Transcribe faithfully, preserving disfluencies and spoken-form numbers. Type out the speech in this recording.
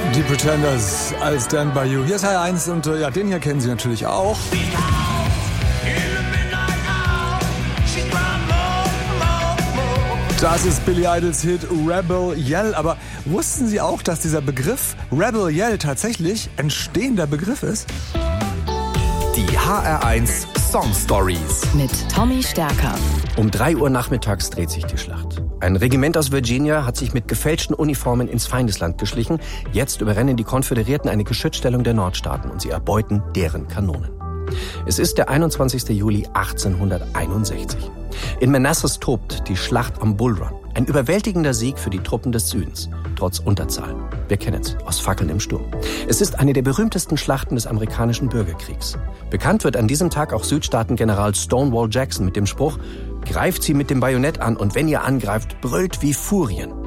Die Pretenders als Stand By You. Hier ist H R eins und äh, ja, den hier kennen Sie natürlich auch. Das ist Billy Idols Hit Rebel Yell. Aber wussten Sie auch, dass dieser Begriff Rebel Yell tatsächlich ein stehender Begriff ist? Die H R eins Song Stories mit Tommy Stärker. Um drei Uhr nachmittags dreht sich die Schlacht. Ein Regiment aus Virginia hat sich mit gefälschten Uniformen ins Feindesland geschlichen. Jetzt überrennen die Konföderierten eine Geschützstellung der Nordstaaten und sie erbeuten deren Kanonen. Es ist der einundzwanzigster Juli achtzehnhunderteinundsechzig. In Manassas tobt die Schlacht am Bull Run. Ein überwältigender Sieg für die Truppen des Südens, trotz Unterzahl. Wir kennen es aus Fackeln im Sturm. Es ist eine der berühmtesten Schlachten des amerikanischen Bürgerkriegs. Bekannt wird an diesem Tag auch Südstaaten-General Stonewall Jackson mit dem Spruch: Greift sie mit dem Bajonett an und wenn ihr angreift, brüllt wie Furien.